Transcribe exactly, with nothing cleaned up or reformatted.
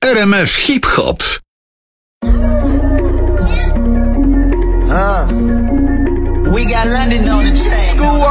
R M F Hip Hop. Uh, we got London on the track. School